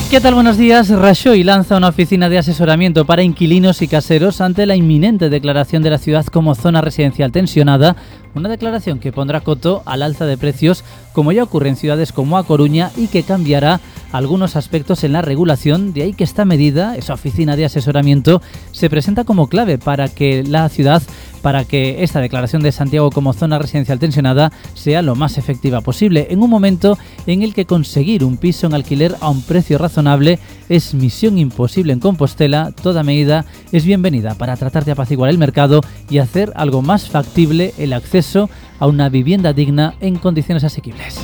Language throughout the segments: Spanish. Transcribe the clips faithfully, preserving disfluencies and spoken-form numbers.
¿Qué tal? Buenos días. Rajoy lanza una oficina de asesoramiento para inquilinos y caseros ante la inminente declaración de la ciudad como zona residencial tensionada, una declaración que pondrá coto al alza de precios, como ya ocurre en ciudades como A Coruña, y que cambiará algunos aspectos en la regulación. De ahí que esta medida, esa oficina de asesoramiento, se presenta como clave para que la ciudad, para que esta declaración de Santiago como zona residencial tensionada sea lo más efectiva posible, en un momento en el que conseguir un piso en alquiler a un precio razonable es misión imposible en Compostela. Toda medida es bienvenida para tratar de apaciguar el mercado y hacer algo más factible el acceso a una vivienda digna en condiciones asequibles.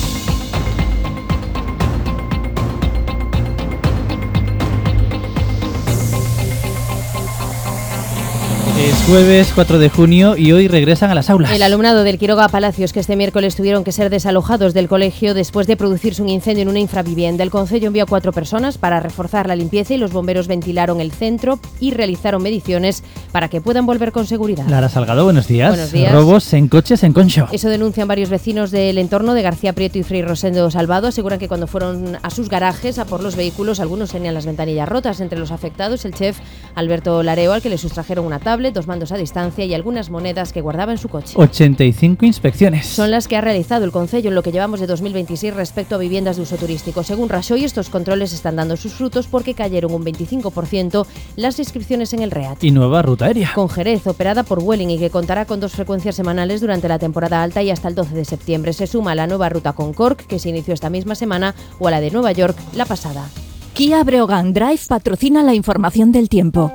Es jueves cuatro de junio y hoy regresan a las aulas. El alumnado del Quiroga Palacios, que este miércoles tuvieron que ser desalojados del colegio después de producirse un incendio en una infravivienda. El concello envió a cuatro personas para reforzar la limpieza y los bomberos ventilaron el centro y realizaron mediciones para que puedan volver con seguridad. Lara Salgado, buenos días. Buenos días. Robos en coches en Concho. Eso denuncian varios vecinos del entorno de García Prieto y Frei Rosendo Salvado. Aseguran que cuando fueron a sus garajes a por los vehículos, algunos tenían las ventanillas rotas. Entre los afectados, el chef Alberto Lareo, al que le sustrajeron una tablet, dos mandos a distancia y algunas monedas que guardaba en su coche. ochenta y cinco inspecciones. Son las que ha realizado el concello en lo que llevamos de dos mil veintiséis respecto a viviendas de uso turístico. Según Rajoy, estos controles están dando sus frutos porque cayeron un veinticinco por ciento las inscripciones en el REAT. Y nueva ruta aérea. Con Jerez, operada por Vueling y que contará con dos frecuencias semanales durante la temporada alta y hasta el doce de septiembre. Se suma a la nueva ruta con Cork, que se inició esta misma semana, o a la de Nueva York, la pasada. Kia Breogán Drive patrocina la información del tiempo.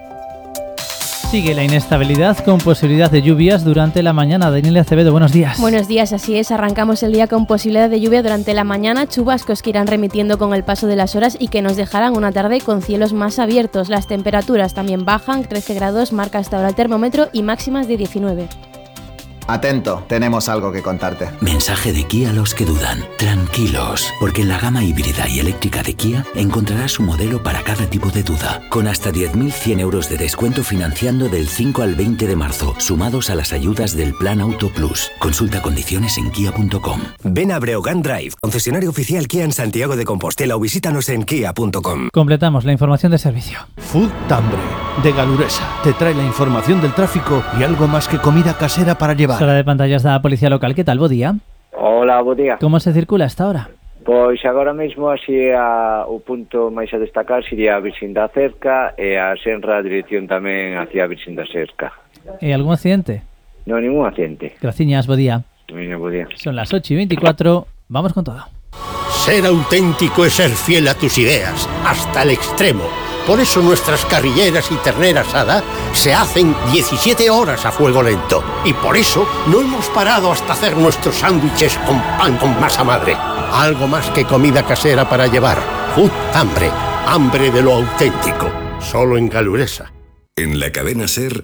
Sigue la inestabilidad con posibilidad de lluvias durante la mañana. Daniela Acevedo, buenos días. Buenos días, así es. Arrancamos el día con posibilidad de lluvia durante la mañana, chubascos que irán remitiendo con el paso de las horas y que nos dejarán una tarde con cielos más abiertos. Las temperaturas también bajan, trece grados marca hasta ahora el termómetro y máximas de diecinueve. Atento, tenemos algo que contarte. Mensaje de Kia a los que dudan. Tranquilos, porque en la gama híbrida y eléctrica de Kia encontrarás un modelo para cada tipo de duda, con hasta diez mil cien euros de descuento financiando del cinco al veinte de marzo, sumados a las ayudas del Plan Auto Plus. Consulta condiciones en kia punto com. Ven a Breogán Drive, concesionario oficial Kia en Santiago de Compostela, o visítanos en kia punto com. Completamos la información de servicio. Food Tambre, de Galuresa, te trae la información del tráfico y algo más que comida casera para llevar. Hora de pantallas da Policía Local. ¿Qué tal? Bo día. Hola, bo día. Como se circula hasta ahora? Pois agora mesmo así a, o punto máis a destacar sería a Virxen da Cerca e a Senra, a dirección tamén hacia a Virxen da Cerca. ¿E algún accidente? No, ningún accidente. Graciñas, bo día. Venga, bo día. Son las ocho y veinticuatro, vamos con todo. Ser auténtico es ser fiel a tus ideas, hasta el extremo. Por eso nuestras carrilleras y ternera asada se hacen diecisiete horas a fuego lento. Y por eso no hemos parado hasta hacer nuestros sándwiches con pan con masa madre. Algo más que comida casera para llevar. Food Hambre, hambre de lo auténtico. Solo en Galuresa. En la cadena SER...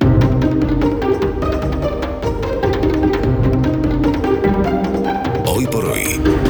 Hoy por hoy.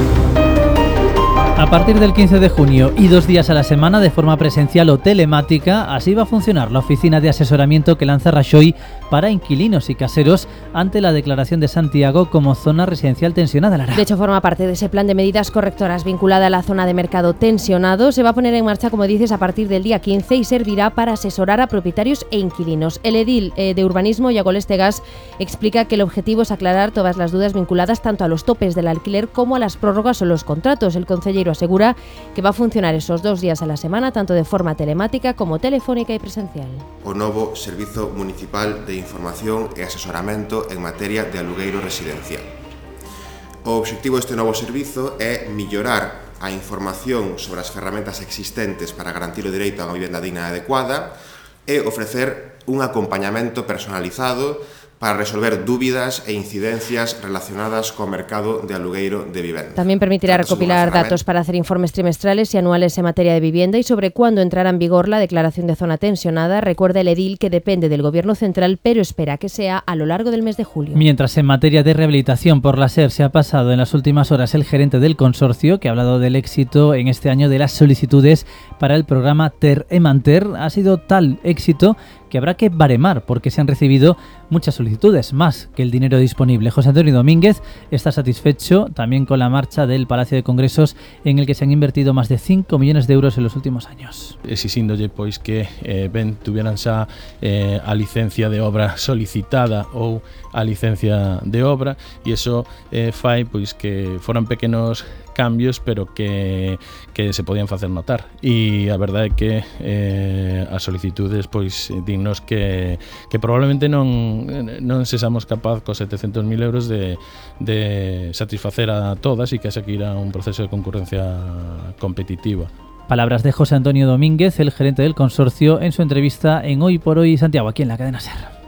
A partir del quince de junio y dos días a la semana de forma presencial o telemática, así va a funcionar la oficina de asesoramiento que lanza Rajoy para inquilinos y caseros ante la declaración de Santiago como zona residencial tensionada. Lara. De hecho, forma parte de ese plan de medidas correctoras vinculada a la zona de mercado tensionado. Se va a poner en marcha, como dices, a partir del día quince y servirá para asesorar a propietarios e inquilinos. El edil eh, de urbanismo, Iago Estegas, explica que el objetivo es aclarar todas las dudas vinculadas tanto a los topes del alquiler como a las prórrogas o los contratos. El concejero asegura que va a funcionar esos dos días a la semana, tanto de forma telemática como telefónica y presencial. O novo Servizo Municipal de Información e Asesoramento en materia de alugueiro residencial. O obxectivo deste novo servizo é mellorar a información sobre as ferramentas existentes para garantir o dereito a unha vivenda digna e adecuada e ofrecer un acompañamento personalizado para resolver dúbidas e incidencias relacionadas co mercado de alugueiro de vivenda. También permitirá recopilar datos para hacer informes trimestrales y anuales en materia de vivienda y sobre cuándo entrará en vigor la declaración de zona tensionada. Recuerda el edil que depende del Gobierno central, pero espera que sea a lo largo del mes de julio. Mientras en materia de rehabilitación por la SER se ha pasado en las últimas horas el gerente del consorcio, que ha hablado del éxito en este año de las solicitudes para el programa Ter e Manter. Ha sido tal éxito que que habrá que baremar porque se han recibido muchas solicitudes, más que el dinero disponible. José Antonio Domínguez está satisfecho también con la marcha del Palacio de Congresos, en el que se han invertido más de cinco millones de euros en los últimos años. Exixíndolle pois que eh, ben tuvieran xa eh, a licencia de obra solicitada ou a licencia de obra, e iso eh, fai pois que foran pequenos cambios, pero que, que se podían facer notar. E a verdade é que eh, as solicitudes pois dignos que, que probablemente non, non sexamos capaz cos setecentos mil euros de, de satisfacer a todas e que haxa que ir a un proceso de concurrencia competitiva. Palabras de José Antonio Domínguez, el gerente del consorcio, en su entrevista en Hoy por Hoy Santiago, aquí en la cadena SER.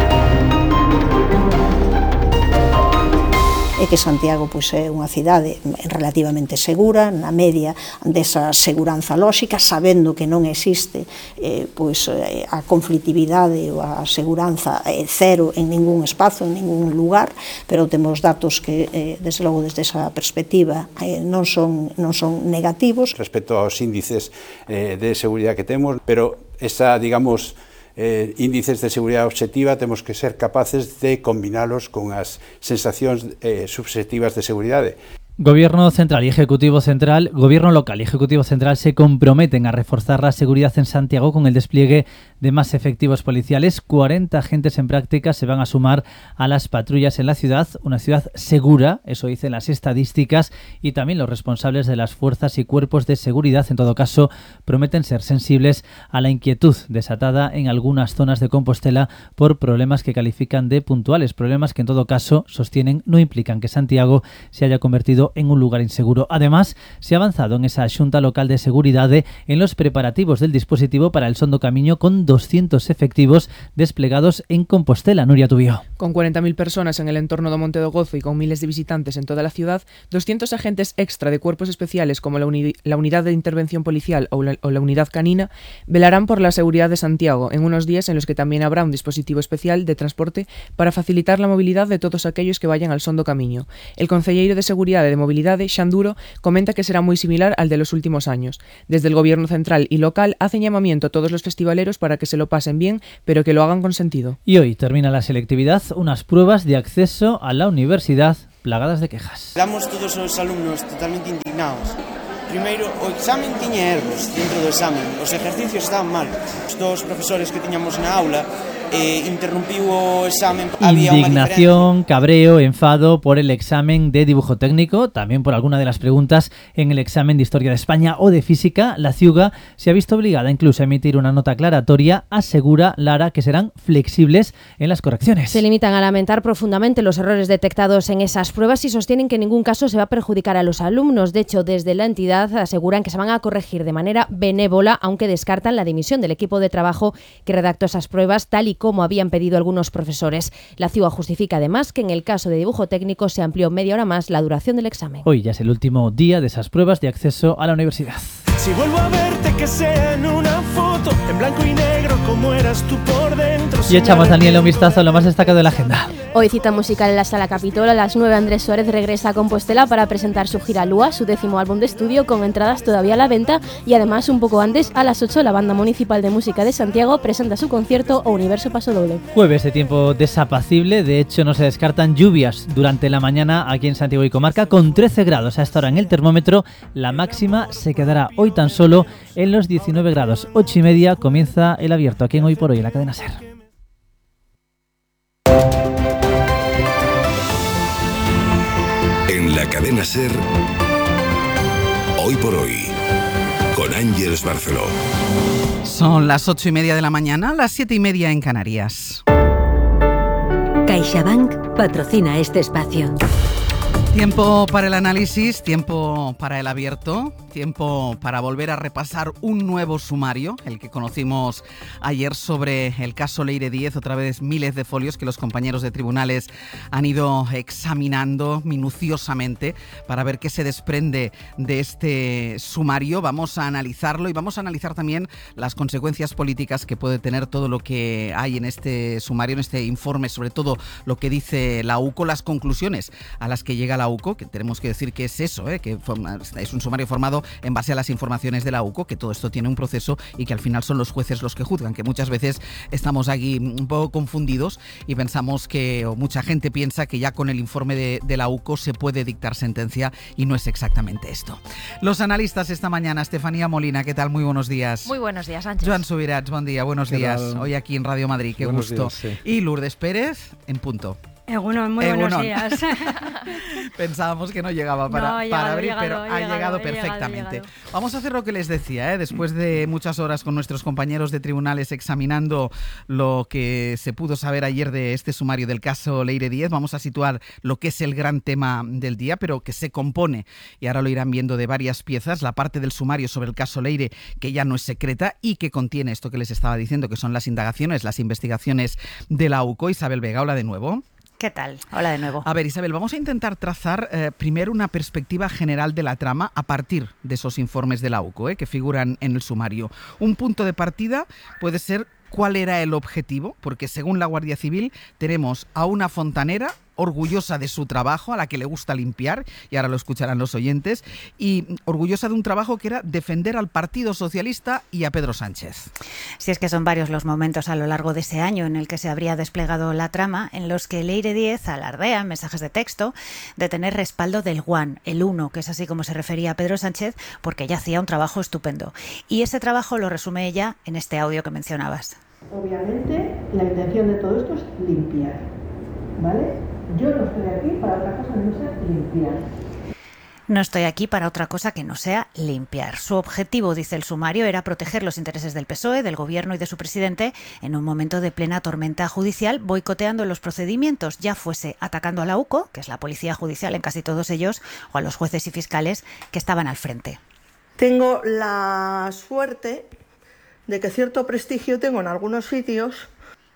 É que Santiago pois, é unha cidade relativamente segura, na media desa seguranza lóxica, sabendo que non existe eh, pois, a conflitividade ou a seguranza eh, cero en ningún espazo, en ningún lugar, pero temos datos que, eh, desde logo, desde esa perspectiva eh, non, son, non son negativos. Respecto aos índices eh, de seguridade que temos, pero esa, digamos, Eh, índices de seguridade obxectiva temos que ser capaces de combinalos con as sensacións eh, subxectivas de seguridade. Gobierno central y Ejecutivo central, Gobierno local y Ejecutivo central se comprometen a reforzar la seguridad en Santiago con el despliegue de más efectivos policiales. cuarenta agentes en práctica se van a sumar a las patrullas en la ciudad, una ciudad segura, eso dicen las estadísticas, y también los responsables de las fuerzas y cuerpos de seguridad, en todo caso, prometen ser sensibles a la inquietud desatada en algunas zonas de Compostela por problemas que califican de puntuales, problemas que en todo caso sostienen no implican que Santiago se haya convertido en un lugar inseguro. Además, se ha avanzado en esa Xunta Local de Seguridad en los preparativos del dispositivo para el Sondo Camiño, con doscientos efectivos desplegados en Compostela. Nuria Tubío. Con cuarenta mil personas en el entorno de Monte do Gozo y con miles de visitantes en toda la ciudad, doscientos agentes extra de cuerpos especiales como la, uni- la Unidad de Intervención Policial o la, o la Unidad Canina velarán por la seguridad de Santiago en unos días en los que también habrá un dispositivo especial de transporte para facilitar la movilidad de todos aquellos que vayan al Sondo Camiño. El concelleiro de Seguridade de Mobilidade, Xanduro, comenta que será muy similar al de los últimos años. Desde el Gobierno central y local hacen llamamiento a todos los festivaleros para que se lo pasen bien, pero que lo hagan con sentido. Y hoy termina la selectividad, unas pruebas de acceso a la universidad plagadas de quejas. Damos todos os alumnos totalmente indignados. Primeiro, o examen tiña erros dentro do examen, os exercicios estaban mal. Os dos profesores que tiñamos na aula eh, interrumpiu o examen. Indignación, cabreo, enfado por el examen de dibujo técnico, también por alguna de las preguntas en el examen de Historia de España o de Física. La Ciuga se ha visto obligada incluso a emitir una nota aclaratoria. Asegura Lara que serán flexibles en las correcciones. Se limitan a lamentar profundamente los errores detectados en esas pruebas y sostienen que en ningún caso se va a perjudicar a los alumnos. De hecho, desde la entidad aseguran que se van a corregir de manera benévola, aunque descartan la dimisión del equipo de trabajo que redactó esas pruebas, tal y como habían pedido algunos profesores. La Ciuga justifica además que en el caso de dibujo técnico se amplió media hora más la duración del examen. Hoy ya es el último día de esas pruebas de acceso a la universidad. Si vuelvo a verte, que sea en una foto, en blanco y negro, como eras tú por dentro. Y echamos, Daniel, un vistazo a lo más destacado de la agenda. Hoy cita musical en la Sala Capitol. A las nueve Andrés Suárez regresa a Compostela para presentar su gira Lua, su décimo álbum de estudio, con entradas todavía a la venta. Y además, un poco antes, a las ocho, la Banda Municipal de Música de Santiago presenta su concierto O Universo Paso Doble. Jueves de tiempo desapacible, de hecho no se descartan lluvias durante la mañana aquí en Santiago y Comarca, con trece grados a esta hora en el termómetro. La máxima se quedará hoy tan solo en los diecinueve grados. Ocho y media comienza el abierto aquí en Hoy por Hoy en la cadena SER. En la cadena SER, Hoy por Hoy, con Ángeles Barceló. Son las ocho y media de la mañana, las siete y media en Canarias. CaixaBank patrocina este espacio. Tiempo para el análisis, tiempo para el abierto, tiempo para volver a repasar un nuevo sumario, el que conocimos ayer sobre el caso Leire Díez, otra vez miles de folios que los compañeros de tribunales han ido examinando minuciosamente para ver qué se desprende de este sumario. Vamos a analizarlo y vamos a analizar también las consecuencias políticas que puede tener todo lo que hay en este sumario, en este informe, sobre todo lo que dice la U C O, las conclusiones a las que llega la la U C O, que tenemos que decir que es eso, ¿eh? que es un sumario formado en base a las informaciones de la U C O, que todo esto tiene un proceso y que al final son los jueces los que juzgan, que muchas veces estamos aquí un poco confundidos y pensamos que, o mucha gente piensa que ya con el informe de, de la U C O se puede dictar sentencia y no es exactamente esto. Los analistas esta mañana, Estefanía Molina, ¿qué tal? Muy buenos días. Muy buenos días, Sánchez. Joan Subirats, buen día, buenos días. tal? Hoy aquí en Radio Madrid, qué Buenos gusto. días, sí. Y Lourdes Pérez, en punto. Egunon, muy Egunon. buenos días. Pensábamos que no llegaba para, No, ha llegado, para abrir, ha llegado, pero ha ha llegado, llegado ha llegado, perfectamente. ha llegado. Vamos a hacer lo que les decía, ¿eh? Después de muchas horas con nuestros compañeros de tribunales examinando lo que se pudo saber ayer de este sumario del caso Leire Díez, vamos a situar lo que es el gran tema del día, pero que se compone, y ahora lo irán viendo, de varias piezas. La parte del sumario sobre el caso Leire, que ya no es secreta y que contiene esto que les estaba diciendo, que son las indagaciones, las investigaciones de la U C O. Isabel Vega, hola de nuevo. ¿Qué tal? Hola de nuevo. A ver, Isabel, vamos a intentar trazar eh, primero una perspectiva general de la trama a partir de esos informes de la U C O, eh, que figuran en el sumario. Un punto de partida puede ser cuál era el objetivo, porque según la Guardia Civil tenemos a una fontanera orgullosa de su trabajo, a la que le gusta limpiar, y ahora lo escucharán los oyentes, y orgullosa de un trabajo que era defender al Partido Socialista y a Pedro Sánchez. Si es que son varios los momentos a lo largo de ese año en el que se habría desplegado la trama, en los que Leire Díez alardea en mensajes de texto de tener respaldo del One, el uno, que es así como se refería a Pedro Sánchez, porque ella hacía un trabajo estupendo. Y ese trabajo lo resume ella en este audio que mencionabas. Obviamente, la intención de todo esto es limpiar, ¿vale? Yo no estoy aquí para otra cosa que no sea limpiar. No estoy aquí para otra cosa que no sea limpiar. Su objetivo, dice el sumario, era proteger los intereses del P S O E, del Gobierno y de su presidente en un momento de plena tormenta judicial, boicoteando los procedimientos, ya fuese atacando a la U C O, que es la policía judicial en casi todos ellos, o a los jueces y fiscales que estaban al frente. Tengo la suerte de que cierto prestigio tengo en algunos sitios.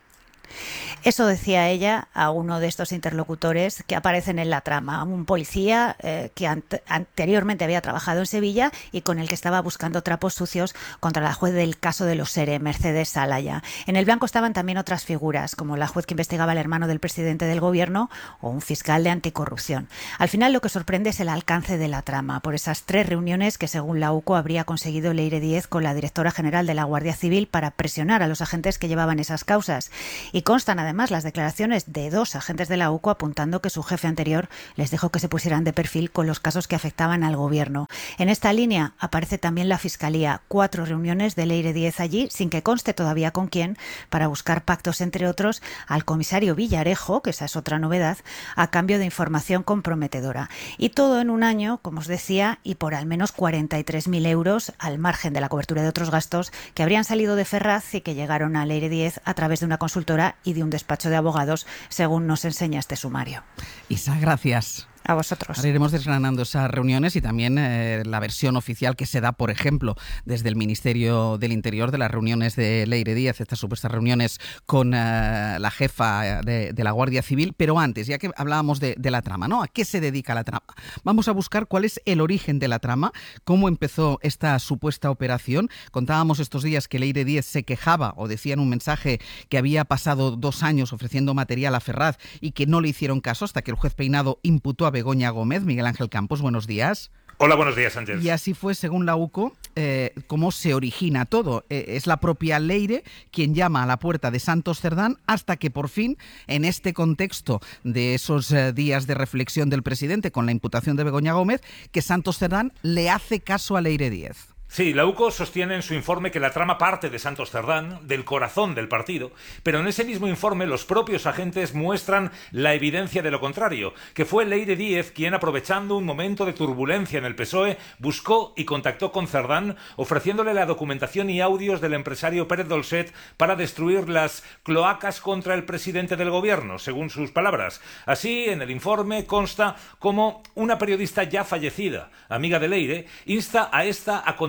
Eso decía ella a uno de estos interlocutores que aparecen en la trama, un policía eh, que ant- anteriormente había trabajado en Sevilla y con el que estaba buscando trapos sucios contra la juez del caso de los SERE, Mercedes Salaya. En el blanco estaban también otras figuras, como la juez que investigaba al hermano del presidente del gobierno o un fiscal de anticorrupción. Al final lo que sorprende es el alcance de la trama, por esas tres reuniones que según la U C O habría conseguido Leire Díez con la directora general de la Guardia Civil para presionar a los agentes que llevaban esas causas. Y constan además las declaraciones de dos agentes de la U C O apuntando que su jefe anterior les dijo que se pusieran de perfil con los casos que afectaban al gobierno. En esta línea aparece también la Fiscalía, cuatro reuniones de Leire Díez allí, sin que conste todavía con quién, para buscar pactos, entre otros, al comisario Villarejo, que esa es otra novedad, a cambio de información comprometedora. Y todo en un año, como os decía, y por al menos cuarenta y tres mil euros, al margen de la cobertura de otros gastos que habrían salido de Ferraz y que llegaron a Leire Díez a través de una consultora y de un despacho de abogados, según nos enseña este sumario. Isa, gracias. A vosotros. Ahora iremos desgranando esas reuniones y también eh, la versión oficial que se da, por ejemplo, desde el Ministerio del Interior de las reuniones de Leire Díez, estas supuestas reuniones con eh, la jefa de, de la Guardia Civil. Pero antes, ya que hablábamos de, de la trama, ¿no? ¿A qué se dedica la trama? Vamos a buscar cuál es el origen de la trama, cómo empezó esta supuesta operación. Contábamos estos días que Leire Díez se quejaba o decía en un mensaje que había pasado dos años ofreciendo material a Ferraz y que no le hicieron caso hasta que el juez Peinado imputó a Begoña Gómez. Miguel Ángel Campos, buenos días. Hola, buenos días, Sánchez. Y así fue, según la U C O, eh, cómo se origina todo. Eh, es la propia Leire quien llama a la puerta de Santos Cerdán hasta que por fin, en este contexto de esos eh, días de reflexión del presidente con la imputación de Begoña Gómez, que Santos Cerdán le hace caso a Leire Díez. Sí, la U C O sostiene en su informe que la trama parte de Santos Cerdán, del corazón del partido, pero en ese mismo informe los propios agentes muestran la evidencia de lo contrario, que fue Leire Díez quien, aprovechando un momento de turbulencia en el P S O E, buscó y contactó con Cerdán, ofreciéndole la documentación y audios del empresario Pérez Dolcet para destruir las cloacas contra el presidente del gobierno, según sus palabras. Así, en el informe consta cómo una periodista ya fallecida, amiga de Leire, insta a esta a contactar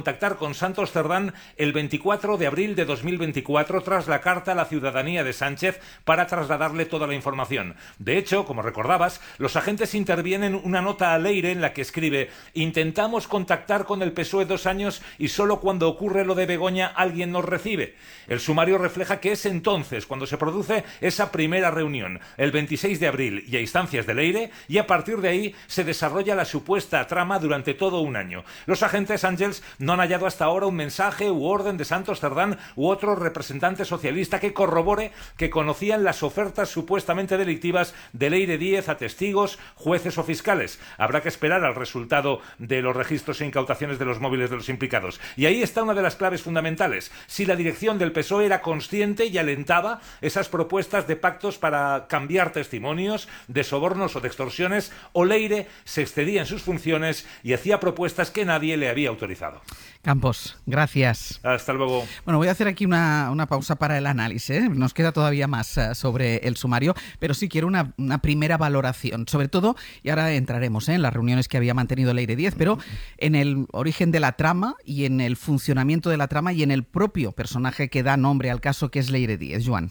contactar con Santos Cerdán el veinticuatro de abril de dos mil veinticuatro tras la carta a la ciudadanía de Sánchez para trasladarle toda la información. De hecho, como recordabas, los agentes intervienen una nota a Leire en la que escribe: intentamos contactar con el P S O E dos años y solo cuando ocurre lo de Begoña alguien nos recibe. El sumario refleja que es entonces cuando se produce esa primera reunión, el veintiséis de abril, y a instancias de Leire, y a partir de ahí se desarrolla la supuesta trama durante todo un año. Los agentes Ángels no han hallado hasta ahora un mensaje u orden de Santos Cerdán u otro representante socialista que corrobore que conocían las ofertas supuestamente delictivas de Leire Díez a testigos, jueces o fiscales. Habrá que esperar al resultado de los registros e incautaciones de los móviles de los implicados. Y ahí está una de las claves fundamentales. Si la dirección del P S O E era consciente y alentaba esas propuestas de pactos para cambiar testimonios, de sobornos o de extorsiones, o Leire se excedía en sus funciones y hacía propuestas que nadie le había autorizado. Campos, gracias. Hasta luego. Bueno, voy a hacer aquí una, una pausa para el análisis, ¿eh? Nos queda todavía más uh, sobre el sumario, pero sí quiero una, una primera valoración, sobre todo, y ahora entraremos ¿eh? en las reuniones que había mantenido Leire Díez, pero en el origen de la trama y en el funcionamiento de la trama y en el propio personaje que da nombre al caso, que es Leire Díez. Joan.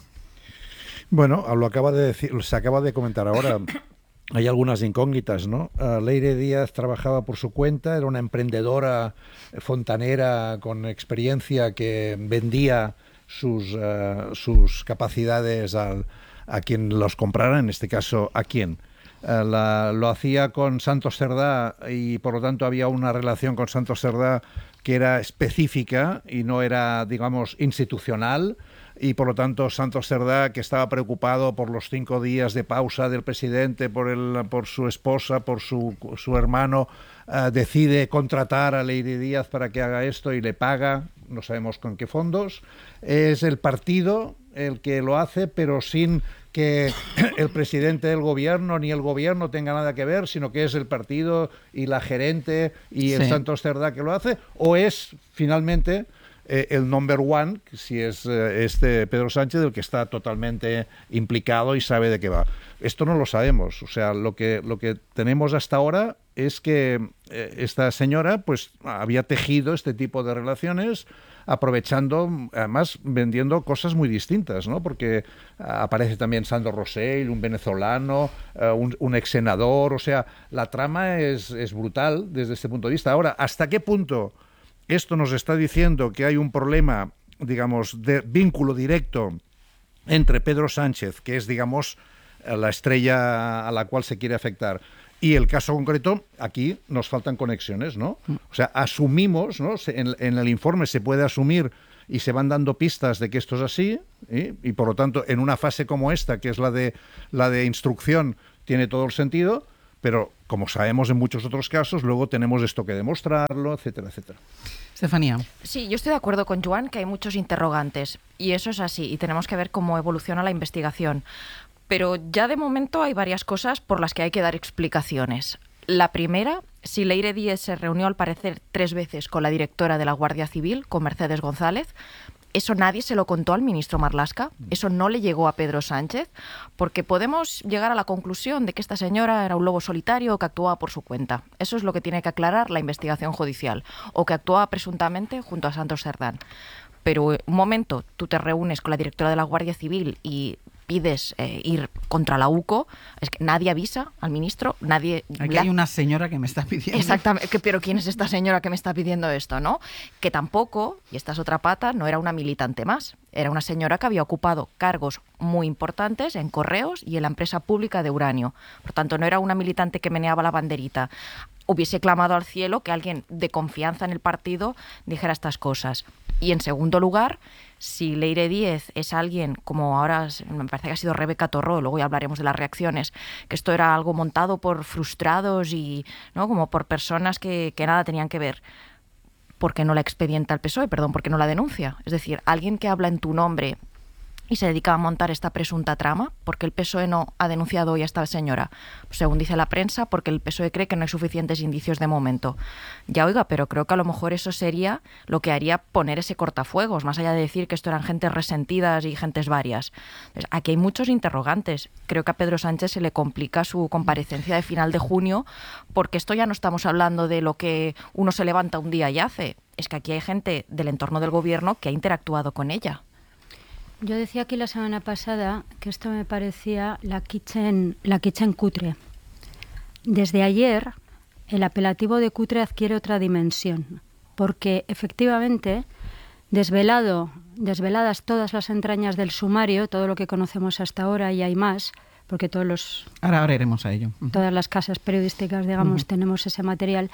Bueno, lo acaba de decir, se acaba de comentar ahora. Hay algunas incógnitas, ¿no? Uh, Leire Díez trabajaba por su cuenta, era una emprendedora fontanera con experiencia que vendía sus, uh, sus capacidades al, a quien los comprara, en este caso, ¿a quién? Uh, la, lo hacía con Santos Cerdá y por lo tanto había una relación con Santos Cerdá que era específica y no era, digamos, institucional. Y por lo tanto Santos Cerdá, que estaba preocupado por los cinco días de pausa del presidente, por el, por su esposa, por su, su hermano, uh, decide contratar a Leire Díez para que haga esto y le paga, no sabemos con qué fondos. Es el partido el que lo hace, pero sin que el presidente del gobierno ni el gobierno tenga nada que ver, sino que es el partido y la gerente y el sí. Santos Cerdá que lo hace, o es finalmente Eh, el number one, si es eh, este Pedro Sánchez, el que está totalmente implicado y sabe de qué va. Esto no lo sabemos. O sea, lo que, lo que tenemos hasta ahora es que eh, esta señora pues había tejido este tipo de relaciones aprovechando, además vendiendo cosas muy distintas, ¿no? Porque uh, aparece también Sandro Rosell, un venezolano, uh, un, un ex senador. O sea, la trama es, es brutal desde este punto de vista. Ahora, ¿hasta qué punto esto nos está diciendo que hay un problema, digamos, de vínculo directo entre Pedro Sánchez, que es, digamos, la estrella a la cual se quiere afectar, y el caso concreto? Aquí nos faltan conexiones, ¿no? O sea, asumimos, ¿no? En, en el informe se puede asumir y se van dando pistas de que esto es así, ¿eh? Y por lo tanto, en una fase como esta, que es la de, la de instrucción, tiene todo el sentido. Pero, como sabemos en muchos otros casos, luego tenemos esto que demostrarlo, etcétera, etcétera. Estefanía. Sí, yo estoy de acuerdo con Joan que hay muchos interrogantes, y eso es así, y tenemos que ver cómo evoluciona la investigación. Pero ya de momento hay varias cosas por las que hay que dar explicaciones. La primera, si Leire Díez se reunió al parecer tres veces con la directora de la Guardia Civil, con Mercedes González, eso nadie se lo contó al ministro Marlaska, eso no le llegó a Pedro Sánchez, porque podemos llegar a la conclusión de que esta señora era un lobo solitario que actuaba por su cuenta. Eso es lo que tiene que aclarar la investigación judicial, o que actuaba presuntamente junto a Santos Cerdán. Pero un momento, tú te reúnes con la directora de la Guardia Civil y pides eh, ir contra la U C O, es que nadie avisa al ministro, nadie... Aquí la... hay una señora que me está pidiendo. Exactamente, pero ¿quién es esta señora que me está pidiendo esto, no? Que tampoco, y esta es otra pata, no era una militante más, era una señora que había ocupado cargos muy importantes en Correos y en la empresa pública de uranio. Por tanto, no era una militante que meneaba la banderita. Hubiese clamado al cielo que alguien de confianza en el partido dijera estas cosas. Y en segundo lugar, si Leire Díez es alguien, como ahora me parece que ha sido Rebeca Torró, luego ya hablaremos de las reacciones, que esto era algo montado por frustrados y no como por personas que, que nada tenían que ver, ¿por qué no la expedienta al P S O E? Perdón, ¿por qué no la denuncia? Es decir, alguien que habla en tu nombre y se dedica a montar esta presunta trama, porque el P S O E no ha denunciado hoy a esta señora, pues según dice la prensa, porque el P S O E cree que no hay suficientes indicios de momento. Ya oiga, pero creo que a lo mejor eso sería lo que haría poner ese cortafuegos, más allá de decir que esto eran gentes resentidas y gentes varias. Entonces, aquí hay muchos interrogantes. Creo que a Pedro Sánchez se le complica su comparecencia de final de junio, porque esto ya no estamos hablando de lo que uno se levanta un día y hace. es que aquí hay gente del entorno del gobierno que ha interactuado con ella. Yo decía aquí la semana pasada que esto me parecía la kitchen, la kitchen cutre. Desde ayer, el apelativo de cutre adquiere otra dimensión, porque efectivamente, desvelado, desveladas todas las entrañas del sumario, todo lo que conocemos hasta ahora y hay más, porque todos los ahora, ahora iremos a ello. Uh-huh. Todas las casas periodísticas, digamos, uh-huh. tenemos ese material.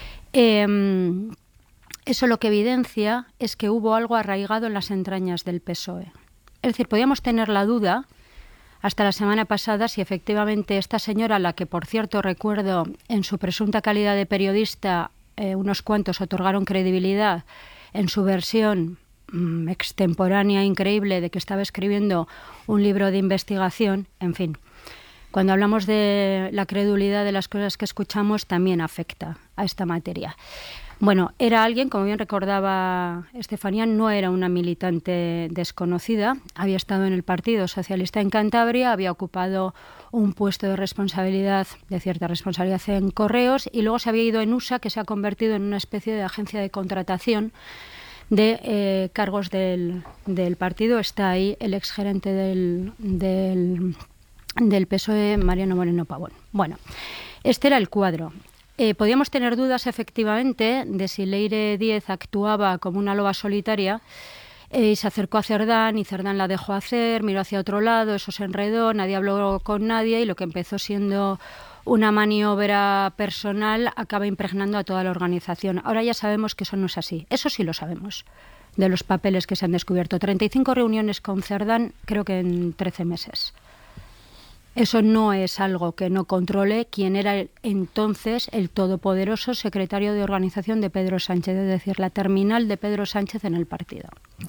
Eh, eso lo que evidencia es que hubo algo arraigado en las entrañas del P S O E. Es decir, podíamos tener la duda hasta la semana pasada si efectivamente esta señora, a la que por cierto recuerdo en su presunta calidad de periodista, eh, unos cuantos otorgaron credibilidad en su versión mmm, extemporánea increíble de que estaba escribiendo un libro de investigación, en fin. Cuando hablamos de la credulidad de las cosas que escuchamos, también afecta a esta materia. Bueno, era alguien, como bien recordaba Estefanía, no era una militante desconocida, había estado en el Partido Socialista en Cantabria, había ocupado un puesto de responsabilidad, de cierta responsabilidad en Correos, y luego se había ido en U S A, que se ha convertido en una especie de agencia de contratación de eh, cargos del, del partido. Está ahí el exgerente del, del, del P S O E, Mariano Moreno Pavón. Bueno, este era el cuadro. Eh, podíamos tener dudas, efectivamente, de si Leire Díez actuaba como una loba solitaria eh, y se acercó a Cerdán y Cerdán la dejó hacer, miró hacia otro lado, eso se enredó, nadie habló con nadie y lo que empezó siendo una maniobra personal acaba impregnando a toda la organización. Ahora ya sabemos que eso no es así, eso sí lo sabemos, de los papeles que se han descubierto. treinta y cinco reuniones con Cerdán, creo que en trece meses. Eso no es algo que no controle quien era el, entonces el todopoderoso secretario de organización de Pedro Sánchez, es decir, la terminal de Pedro Sánchez en el partido.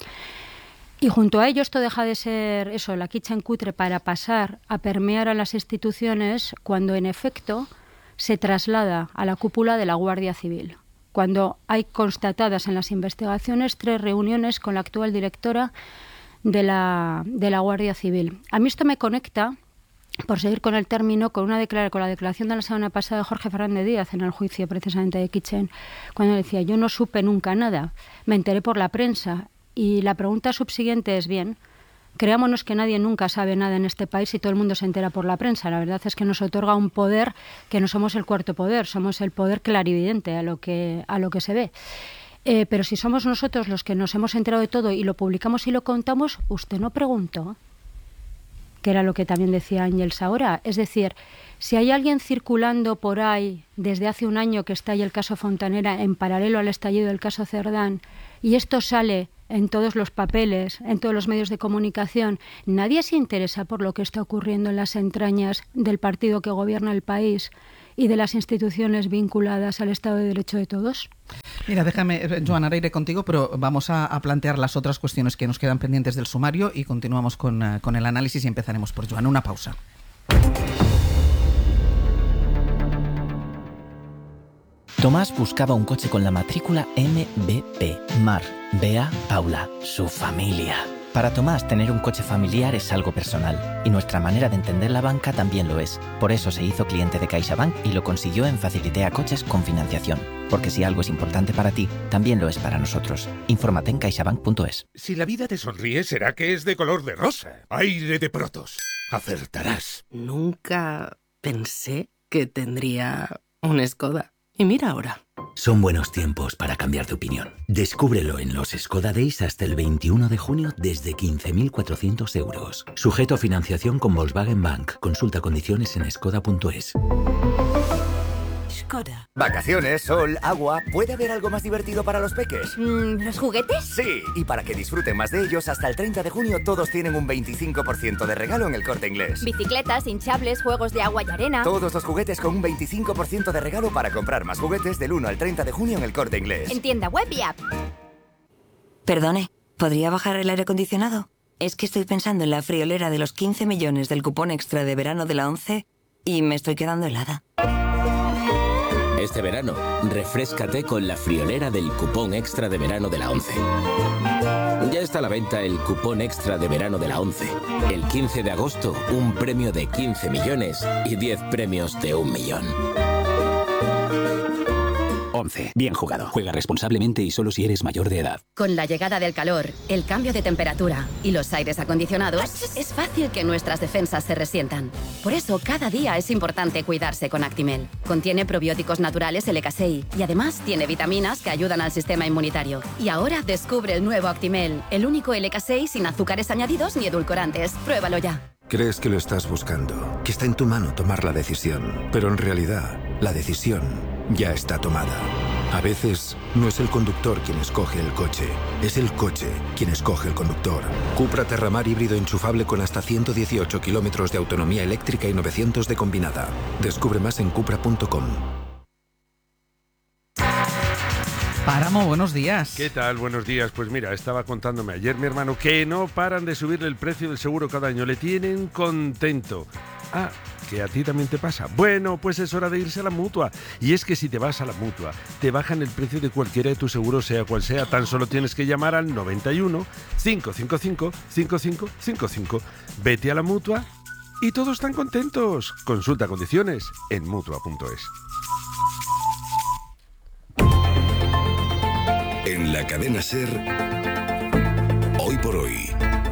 Y junto a ello esto deja de ser eso, la kitchen cutre, para pasar a permear a las instituciones cuando en efecto se traslada a la cúpula de la Guardia Civil. Cuando hay constatadas en las investigaciones tres reuniones con la actual directora de la, de la Guardia Civil. A mí esto me conecta, por seguir con el término, con una declara- con la declaración de la semana pasada de Jorge Fernández Díaz en el juicio precisamente de Kitchen, cuando decía, yo no supe nunca nada, me enteré por la prensa. Y la pregunta subsiguiente es, bien, creámonos que nadie nunca sabe nada en este país y todo el mundo se entera por la prensa. La verdad es que nos otorga un poder que no somos el cuarto poder, somos el poder clarividente a lo que, a lo que se ve. Eh, pero si somos nosotros los que nos hemos enterado de todo y lo publicamos y lo contamos, usted no preguntó, que era lo que también decía Ángels ahora. Es decir, si hay alguien circulando por ahí desde hace un año que está ahí el caso Fontanera en paralelo al estallido del caso Cerdán, y esto sale en todos los papeles, en todos los medios de comunicación, nadie se interesa por lo que está ocurriendo en las entrañas del partido que gobierna el país y de las instituciones vinculadas al Estado de Derecho de todos. Mira, déjame, Joan, ahora iré contigo, pero vamos a, a plantear las otras cuestiones que nos quedan pendientes del sumario y continuamos con, uh, con el análisis y empezaremos por Joan. Una pausa. Tomás buscaba un coche con la matrícula M B P, Mar, Bea, Paula, su familia. Para Tomás, tener un coche familiar es algo personal, y nuestra manera de entender la banca también lo es. Por eso se hizo cliente de CaixaBank y lo consiguió en Facilitea Coches con financiación. Porque si algo es importante para ti, también lo es para nosotros. Infórmate en caixabank punto es. Si la vida te sonríe, será que es de color de rosa. Aire de Protos. Acertarás. Nunca pensé que tendría un Skoda. Y mira ahora. Son buenos tiempos para cambiar de opinión. Descúbrelo en los Skoda Days hasta el veintiuno de junio desde quince mil cuatrocientos euros. Sujeto a financiación con Volkswagen Bank. Consulta condiciones en skoda punto es. Skoda. Vacaciones, sol, agua. ¿Puede haber algo más divertido para los peques? Mm, ¿Los juguetes? Sí, y para que disfruten más de ellos, hasta el treinta de junio todos tienen un veinticinco por ciento de regalo en El Corte Inglés. Bicicletas, hinchables, juegos de agua y arena. Todos los juguetes con un veinticinco por ciento de regalo para comprar más juguetes del uno al treinta de junio en El Corte Inglés. En tienda web y app. Perdone, ¿podría bajar el aire acondicionado? Es que estoy pensando en la friolera de los quince millones del cupón extra de verano de la ONCE y me estoy quedando helada. Este verano, refréscate con la friolera del cupón extra de verano de la ONCE. Ya está a la venta el cupón extra de verano de la ONCE. El quince de agosto, un premio de quince millones y diez premios de un millón. once. Bien jugado. Juega responsablemente y solo si eres mayor de edad. Con la llegada del calor, el cambio de temperatura y los aires acondicionados, es fácil que nuestras defensas se resientan. Por eso, cada día es importante cuidarse con Actimel. Contiene probióticos naturales L K seis y además tiene vitaminas que ayudan al sistema inmunitario. Y ahora descubre el nuevo Actimel, el único L K seis sin azúcares añadidos ni edulcorantes. Pruébalo ya. Crees que lo estás buscando, que está en tu mano tomar la decisión, pero en realidad, la decisión ya está tomada. A veces, no es el conductor quien escoge el coche, es el coche quien escoge el conductor. Cupra Terramar híbrido enchufable con hasta ciento dieciocho kilómetros de autonomía eléctrica y novecientos de combinada. Descubre más en cupra punto com. Páramo, buenos días. ¿Qué tal? Buenos días. Pues mira, estaba contándome ayer mi hermano que no paran de subirle el precio del seguro cada año. Le tienen contento. Ah, que a ti también te pasa. Bueno, pues es hora de irse a la Mutua. Y es que si te vas a la Mutua, te bajan el precio de cualquiera de tus seguros, sea cual sea. Tan solo tienes que llamar al noventa y uno, cinco cinco cinco, cinco cinco cinco cinco. Vete a la Mutua y todos están contentos. Consulta condiciones en mutua punto es. En la cadena SER, Hoy por Hoy,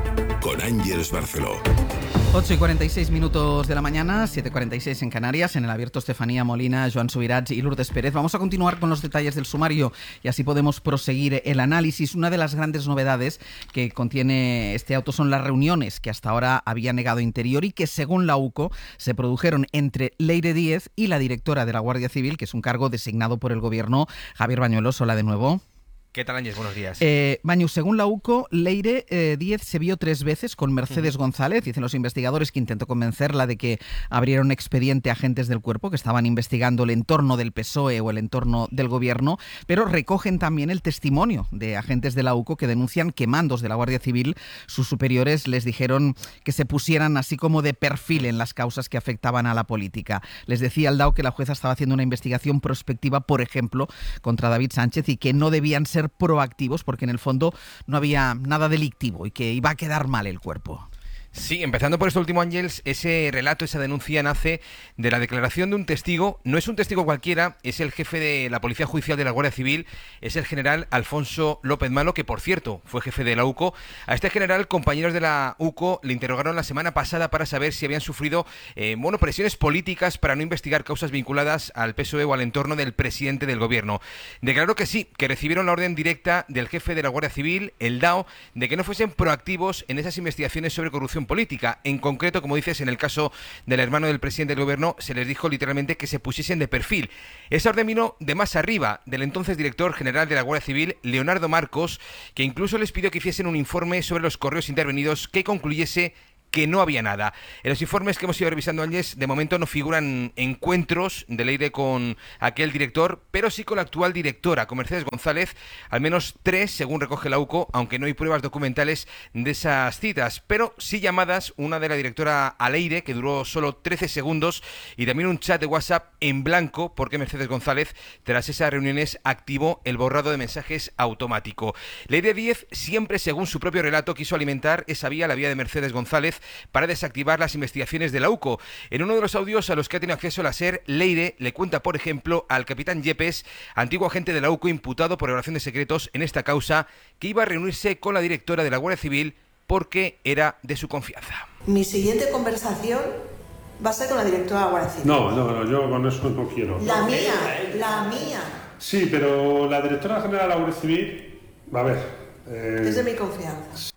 con Ángeles Barceló. ocho y cuarenta y seis minutos de la mañana, siete y cuarenta y seis en Canarias, en el abierto Estefanía Molina, Joan Subirats y Lourdes Pérez. Vamos a continuar con los detalles del sumario y así podemos proseguir el análisis. Una de las grandes novedades que contiene este auto son las reuniones que hasta ahora había negado Interior y que, según la U C O, se produjeron entre Leire Díez y la directora de la Guardia Civil, que es un cargo designado por el Gobierno. Javier Bañuelos, hola de nuevo. ¿Qué tal, Ángel? Buenos días. Eh, Bañu, según la U C O, Leire eh, Díez se vio tres veces con Mercedes uh-huh. González. Dicen los investigadores que intentó convencerla de que abriera un expediente a agentes del cuerpo que estaban investigando el entorno del P S O E o el entorno del Gobierno, pero recogen también el testimonio de agentes de la U C O que denuncian que mandos de la Guardia Civil, sus superiores, les dijeron que se pusieran así como de perfil en las causas que afectaban a la política. Les decía el D A O que la jueza estaba haciendo una investigación prospectiva, por ejemplo, contra David Sánchez y que no debían ser proactivos porque en el fondo no había nada delictivo y que iba a quedar mal el cuerpo. Sí, empezando por este último, Ángels, ese relato, esa denuncia nace de la declaración de un testigo. No es un testigo cualquiera, es el jefe de la Policía Judicial de la Guardia Civil, es el general Alfonso López Malo, que por cierto fue jefe de la U C O. A este general, compañeros de la U C O le interrogaron la semana pasada para saber si habían sufrido eh, bueno, presiones políticas para no investigar causas vinculadas al P S O E o al entorno del presidente del Gobierno. Declaró que sí, que recibieron la orden directa del jefe de la Guardia Civil, el D A O, de que no fuesen proactivos en esas investigaciones sobre corrupción política. En concreto, como dices, en el caso del hermano del presidente del Gobierno, se les dijo literalmente que se pusiesen de perfil. Esa orden vino de más arriba, del entonces director general de la Guardia Civil, Leonardo Marcos, que incluso les pidió que hiciesen un informe sobre los correos intervenidos que concluyese que no había nada. En los informes que hemos ido revisando, Ángels, de momento no figuran encuentros de Leire con aquel director, pero sí con la actual directora, con Mercedes González, al menos tres, según recoge la U C O, aunque no hay pruebas documentales de esas citas, pero sí llamadas, una de la directora a Leire, que duró solo trece segundos, y también un chat de WhatsApp en blanco, porque Mercedes González, tras esas reuniones, activó el borrado de mensajes automático. Leire Díez siempre, según su propio relato, quiso alimentar esa vía, la vía de Mercedes González, para desactivar las investigaciones de la U C O. En uno de los audios a los que ha tenido acceso la SER, Leire le cuenta, por ejemplo, al capitán Yepes, antiguo agente de la U C O imputado por violación de secretos en esta causa, que iba a reunirse con la directora de la Guardia Civil porque era de su confianza. Mi siguiente conversación va a ser con la directora de la Guardia Civil. No, no, no, yo con eso no quiero. La mía, la mía. Sí, pero la directora general de la Guardia Civil, a ver... Eh... Es de mi confianza.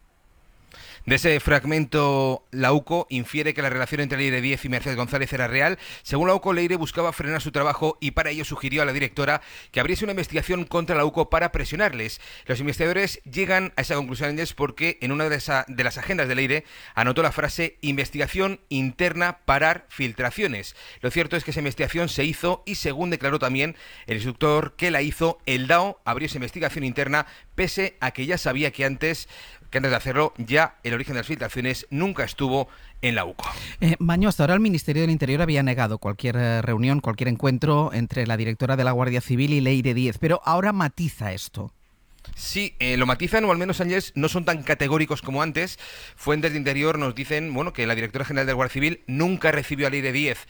De ese fragmento, la U C O infiere que la relación entre Leire Díez y Mercedes González era real. Según la U C O, Leire buscaba frenar su trabajo y para ello sugirió a la directora que abriese una investigación contra la U C O para presionarles. Los investigadores llegan a esa conclusión porque en una de, esa, de las agendas de Leire anotó la frase investigación interna, parar filtraciones. Lo cierto es que esa investigación se hizo y, según declaró también el instructor que la hizo, el D A O abrió esa investigación interna pese a que ya sabía que antes... que antes de hacerlo, ya el origen de las filtraciones nunca estuvo en la U C O. Eh, Baño, hasta ahora el Ministerio del Interior había negado cualquier eh, reunión, cualquier encuentro entre la directora de la Guardia Civil y Leire Díez, pero ahora matiza esto. Sí, eh, lo matizan, o al menos, Ángels, no son tan categóricos como antes. Fuentes de Interior nos dicen, bueno, que la directora general de la Guardia Civil nunca recibió a Leire Díez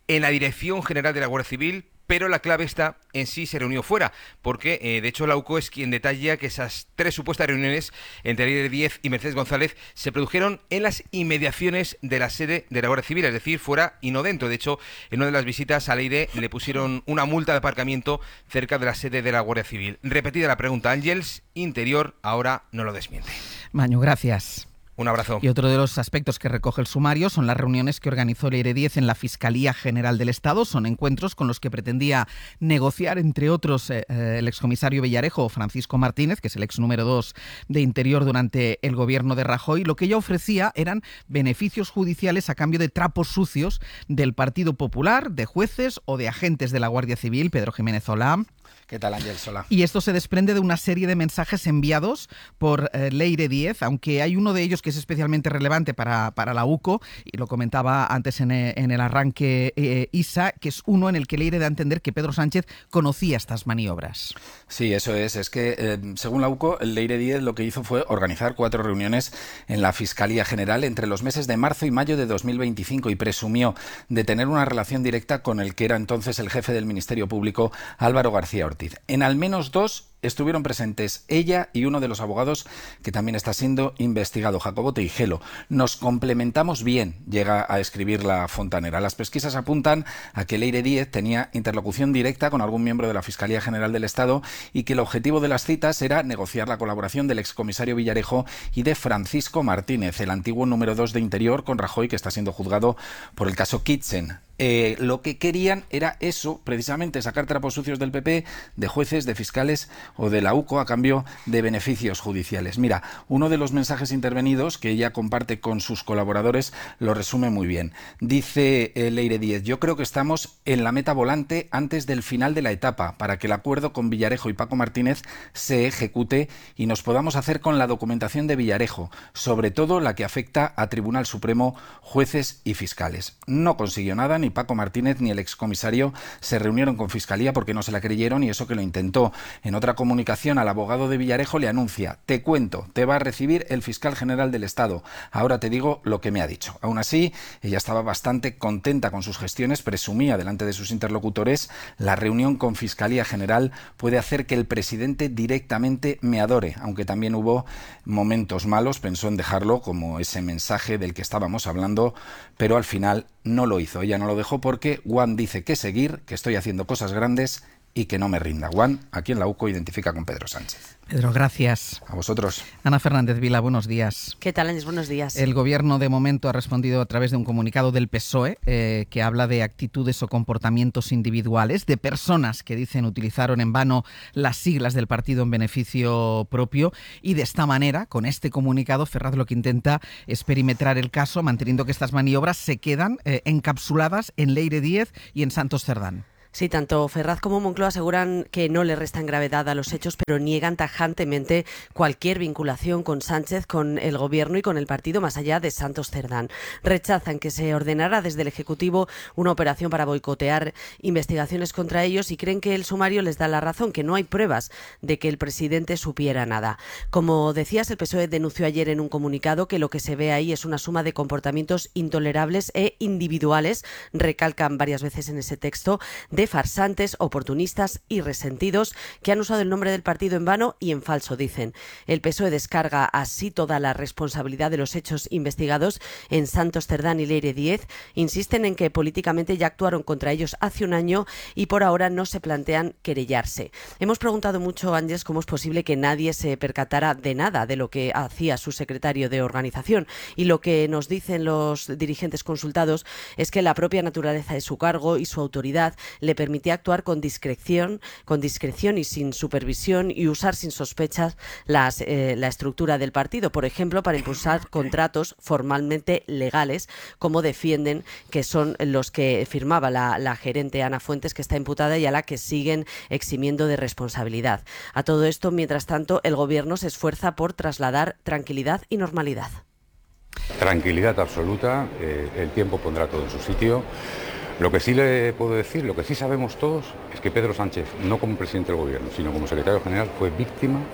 en la Dirección General de la Guardia Civil, pero la clave está en si se reunió fuera, porque eh, de hecho la U C O es quien detalla que esas tres supuestas reuniones entre Leire Díez y Mercedes González se produjeron en las inmediaciones de la sede de la Guardia Civil, es decir, fuera y no dentro. De hecho, en una de las visitas a Leire le pusieron una multa de aparcamiento cerca de la sede de la Guardia Civil. Repetida la pregunta, Ángels, Interior ahora no lo desmiente. Maño, gracias. Un abrazo. Y otro de los aspectos que recoge el sumario son las reuniones que organizó Leire Díez en la Fiscalía General del Estado. Son encuentros con los que pretendía negociar, entre otros, eh, el excomisario Villarejo, Francisco Martínez, que es el ex número dos de Interior durante el gobierno de Rajoy. Lo que ella ofrecía eran beneficios judiciales a cambio de trapos sucios del Partido Popular, de jueces o de agentes de la Guardia Civil. Pedro Jiménez, hola. ¿Qué tal, Ángel Sola? Y esto se desprende de una serie de mensajes enviados por eh, Leire Díez, aunque hay uno de ellos que es especialmente relevante para, para la U C O, y lo comentaba antes en, en el arranque eh, Isa, que es uno en el que Leire da a entender que Pedro Sánchez conocía estas maniobras. Sí, eso es. Es que, eh, según la U C O, Leire Díez lo que hizo fue organizar cuatro reuniones en la Fiscalía General entre los meses de marzo y mayo de dos mil veinticinco y presumió de tener una relación directa con el que era entonces el jefe del Ministerio Público, Álvaro García Ortiz. En al menos dos estuvieron presentes ella y uno de los abogados que también está siendo investigado, Jacobo Teijelo. Nos complementamos bien, llega a escribir la fontanera. Las pesquisas apuntan a que Leire Díez tenía interlocución directa con algún miembro de la Fiscalía General del Estado y que el objetivo de las citas era negociar la colaboración del excomisario Villarejo y de Francisco Martínez, el antiguo número dos de Interior con Rajoy, que está siendo juzgado por el caso Kitchen. Eh, lo que querían era eso, precisamente sacar trapos sucios del P P, de jueces, de fiscales o de la U C O a cambio de beneficios judiciales. Mira, uno de los mensajes intervenidos que ella comparte con sus colaboradores lo resume muy bien. Dice eh, Leire Díez: yo creo que estamos en la meta volante antes del final de la etapa para que el acuerdo con Villarejo y Paco Martínez se ejecute y nos podamos hacer con la documentación de Villarejo, sobre todo la que afecta a Tribunal Supremo, jueces y fiscales. No consiguió nada. Ni Paco Martínez ni el excomisario se reunieron con Fiscalía porque no se la creyeron, y eso que lo intentó. En otra comunicación al abogado de Villarejo le anuncia: te cuento, te va a recibir el fiscal general del Estado. Ahora te digo lo que me ha dicho. Aún así, ella estaba bastante contenta con sus gestiones, presumía delante de sus interlocutores: la reunión con Fiscalía General puede hacer que el presidente directamente me adore, aunque también hubo momentos malos, pensó en dejarlo, como ese mensaje del que estábamos hablando, pero al final no lo hizo. Ella no lo dejó porque Juan dice que seguir, que estoy haciendo cosas grandes y que no me rinda. Juan, aquí en la U C O, identifica con Pedro Sánchez. Pedro, gracias. A vosotros. Ana Fernández Vila, buenos días. ¿Qué tal, Ángel? Buenos días. El Gobierno de momento ha respondido a través de un comunicado del P S O E eh, que habla de actitudes o comportamientos individuales de personas que dicen utilizaron en vano las siglas del partido en beneficio propio, y de esta manera, con este comunicado, Ferraz lo que intenta es perimetrar el caso, manteniendo que estas maniobras se quedan eh, encapsuladas en Leire Díez y en Santos Cerdán. Sí, tanto Ferraz como Moncloa aseguran que no le restan gravedad a los hechos, pero niegan tajantemente cualquier vinculación con Sánchez, con el Gobierno y con el partido más allá de Santos Cerdán. Rechazan que se ordenara desde el Ejecutivo una operación para boicotear investigaciones contra ellos y creen que el sumario les da la razón, que no hay pruebas de que el presidente supiera nada. Como decías, el P S O E denunció ayer en un comunicado que lo que se ve ahí es una suma de comportamientos intolerables e individuales, recalcan varias veces en ese texto, de farsantes, oportunistas y resentidos que han usado el nombre del partido en vano y en falso, dicen. El P S O E descarga así toda la responsabilidad de los hechos investigados en Santos Cerdán y Leire Díez. Insisten en que políticamente ya actuaron contra ellos hace un año y por ahora no se plantean querellarse. Hemos preguntado mucho, Ángeles, cómo es posible que nadie se percatara de nada de lo que hacía su secretario de organización, y lo que nos dicen los dirigentes consultados es que la propia naturaleza de su cargo y su autoridad le permitía actuar con discreción, con discreción y sin supervisión, y usar sin sospechas las, eh, la estructura del partido, por ejemplo, para impulsar contratos formalmente legales, como defienden que son los que firmaba la, la gerente Ana Fuentes, que está imputada y a la que siguen eximiendo de responsabilidad. A todo esto, mientras tanto, el Gobierno se esfuerza por trasladar tranquilidad y normalidad. Tranquilidad absoluta, eh, el tiempo pondrá todo en su sitio. Lo que sí le puedo decir, lo que sí sabemos todos, es que Pedro Sánchez, no como presidente del Gobierno, sino como secretario general, fue víctima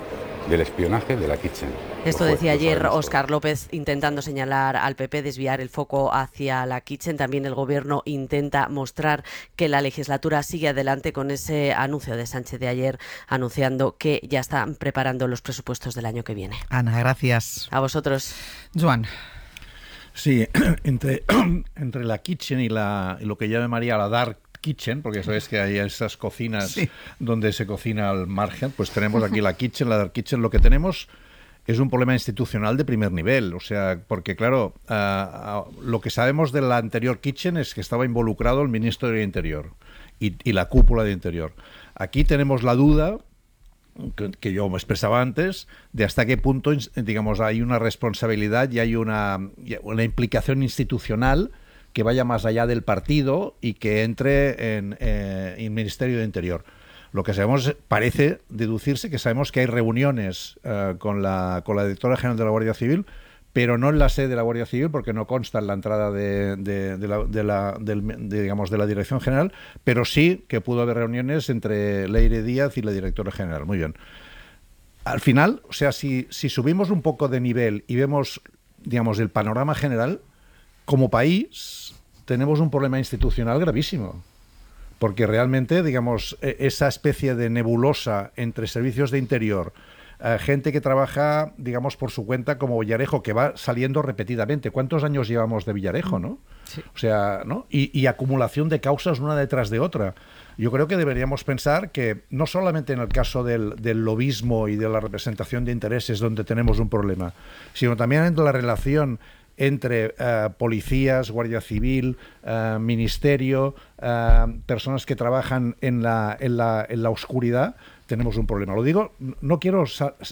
del espionaje de la Kitchen. Esto decía ayer Óscar López, intentando señalar al P P, desviar el foco hacia la Kitchen. También el Gobierno intenta mostrar que la legislatura sigue adelante con ese anuncio de Sánchez de ayer, anunciando que ya están preparando los presupuestos del año que viene. Ana, gracias. A vosotros. Joan. Sí, entre, entre la Kitchen y, la, y lo que llama María la Dark Kitchen, porque sabes que hay esas cocinas sí. donde se cocina al margen, pues tenemos aquí la Kitchen, la Dark Kitchen. Lo que tenemos es un problema institucional de primer nivel, o sea, porque claro, uh, uh, lo que sabemos de la anterior Kitchen es que estaba involucrado el ministro de Interior y, y la cúpula de Interior. Aquí tenemos la duda, que, que yo me expresaba antes, de hasta qué punto, digamos, hay una responsabilidad y hay una, una implicación institucional que vaya más allá del partido y que entre en, eh, en el Ministerio de Interior. Lo que sabemos, parece deducirse que sabemos que hay reuniones eh, con, la, con la directora general de la Guardia Civil, pero no en la sede de la Guardia Civil, porque no consta en la entrada de, de, de, la, de, la, del, de, digamos, de la Dirección General, pero sí que pudo haber reuniones entre Leire Díaz y la directora general. Muy bien. Al final, o sea, si, si subimos un poco de nivel y vemos, digamos, el panorama general, como país tenemos un problema institucional gravísimo, porque realmente, digamos, esa especie de nebulosa entre servicios de interior, eh, gente que trabaja, digamos, por su cuenta como Villarejo, que va saliendo repetidamente. ¿Cuántos años llevamos de Villarejo, no? Sí. O sea, ¿no? Y, y acumulación de causas una detrás de otra. Yo creo que deberíamos pensar que no solamente en el caso del, del lobismo y de la representación de intereses donde tenemos un problema, sino también en la relación entre uh, policías, Guardia Civil, uh, Ministerio, uh, personas que trabajan en la, en, la, en la oscuridad, tenemos un problema. Lo digo, no quiero,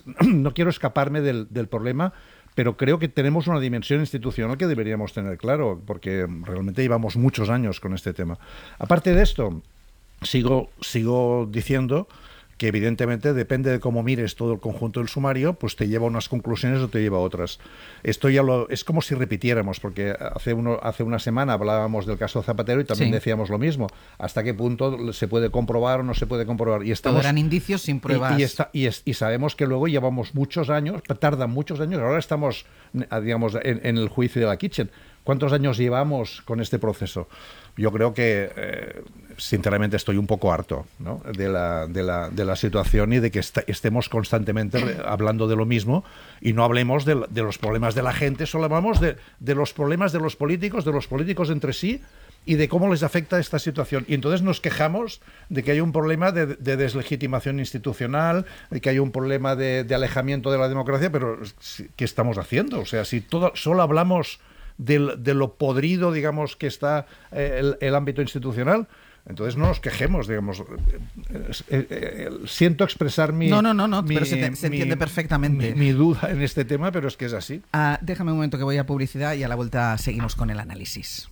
no quiero escaparme del, del problema, pero creo que tenemos una dimensión institucional que deberíamos tener claro, porque realmente llevamos muchos años con este tema. Aparte de esto, sigo, sigo diciendo que evidentemente depende de cómo mires todo el conjunto del sumario, pues te lleva a unas conclusiones o te lleva a otras. Esto ya lo, es como si repitiéramos, porque hace, uno, hace una semana hablábamos del caso Zapatero y también sí. decíamos lo mismo. ¿Hasta qué punto se puede comprobar o no se puede comprobar? Y estamos, todo eran indicios sin pruebas. Y, y, está, y, es, y sabemos que luego llevamos muchos años, tardan muchos años, ahora estamos, digamos, en, en el juicio de la Kitchen. ¿Cuántos años llevamos con este proceso? Yo creo que, eh, sinceramente, estoy un poco harto, ¿no? de, la, de, la, de la situación y de que est estemos constantemente hablando de lo mismo y no hablemos de, de los problemas de la gente, solo hablamos de, de los problemas de los políticos, de los políticos entre sí y de cómo les afecta esta situación. Y entonces nos quejamos de que hay un problema de, de deslegitimación institucional, de que hay un problema de, de alejamiento de la democracia, pero ¿qué estamos haciendo? O sea, si todo, solo hablamos de, de lo podrido, digamos, que está eh, el, el ámbito institucional, entonces no nos quejemos, digamos. Eh, eh, eh, siento expresar mi... No, no, no, no mi, pero se, te, se entiende mi, perfectamente. Mi, mi duda en este tema, pero es que es así. Ah, déjame un momento que voy a publicidad y a la vuelta seguimos con el análisis.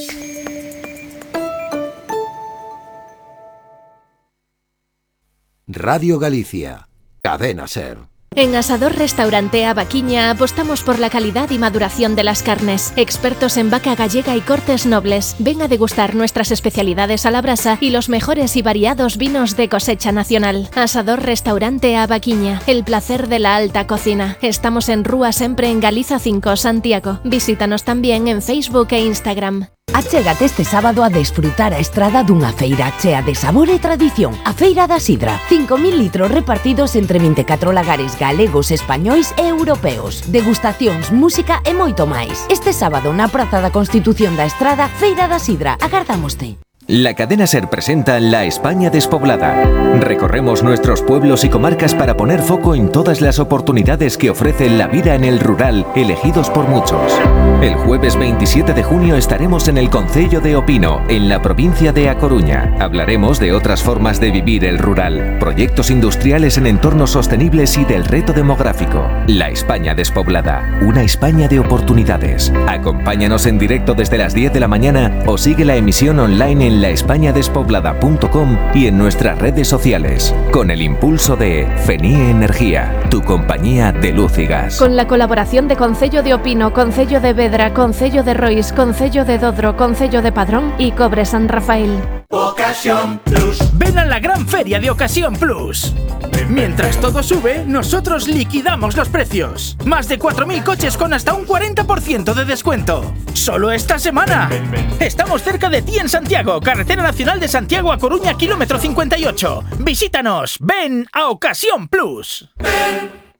Radio Galicia, Cadena SER. En Asador Restaurante Abaquiña apostamos por la calidad y maduración de las carnes. Expertos en vaca gallega y cortes nobles. Ven a degustar nuestras especialidades a la brasa y los mejores y variados vinos de cosecha nacional. Asador Restaurante Abaquiña, el placer de la alta cocina. Estamos en Rúa Sempre en Galiza cinco, Santiago. Visítanos también en Facebook e Instagram. Achégate este sábado a desfrutar a Estrada dunha feira chea de sabor e tradición. A Feira da Sidra. cinco mil litros repartidos entre vinte e catro lagares galegos, españois e europeos. Degustacións, música e moito máis. Este sábado na Praza da Constitución da Estrada, Feira da Sidra. Agardámoste. La cadena SER presenta La España despoblada. Recorremos nuestros pueblos y comarcas para poner foco en todas las oportunidades que ofrece la vida en el rural, elegidos por muchos. El jueves veintisiete de junio estaremos en el concello de Opino, en la provincia de A Coruña. Hablaremos de otras formas de vivir el rural, proyectos industriales en entornos sostenibles y del reto demográfico. La España despoblada, una España de oportunidades. Acompáñanos en directo desde las diez de la mañana o sigue la emisión online en la españa despoblada punto com y en nuestras redes sociales, con el impulso de FENIE Energía, tu compañía de luz y gas. Con la colaboración de Concello de Opino, Concello de Vedra, Concello de Rois, Concello de Dodro, Concello de Padrón y Cobre San Rafael. Ocasión Plus. Ven a la gran feria de Ocasión Plus. Ven Mientras todo sube, nosotros liquidamos los precios. Más de cuatro mil coches con hasta un cuarenta por ciento de descuento. ¡Solo esta semana! Estamos cerca de ti en Santiago, Carretera Nacional de Santiago a Coruña, kilómetro cincuenta y ocho. Visítanos. Ven a Ocasión Plus.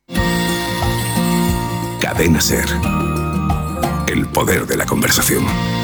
Cadena SER. El poder de la conversación.